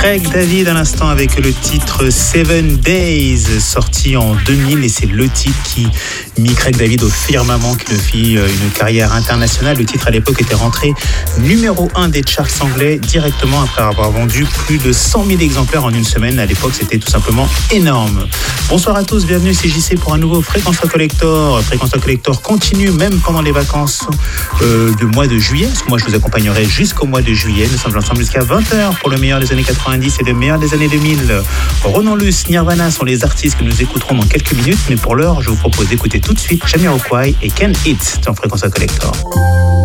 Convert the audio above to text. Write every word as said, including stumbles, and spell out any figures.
Craig David à l'instant avec le titre Seven Days, sorti en deux mille, et c'est le titre qui mit Craig David au firmament, qui le fit une carrière internationale. Le titre à l'époque était rentré numéro un des charts anglais directement après avoir vendu plus de cent mille exemplaires en une semaine. À l'époque, c'était tout simplement énorme. Bonsoir à tous, bienvenue, c'est J C pour un nouveau Fréquence Collector. Fréquence Collector continue même pendant les vacances euh, du mois de juillet, parce que moi je vous accompagnerai jusqu'au mois de juillet. Nous sommes ensemble jusqu'à vingt heures pour le meilleur des années quatre-vingt-dix et le meilleur des années deux mille. Ronan Luce, Nirvana sont les artistes que nous écouterons dans quelques minutes, mais pour l'heure, je vous propose d'écouter tout de suite Jamiroquai et Ken Hit dans Fréquence Collector.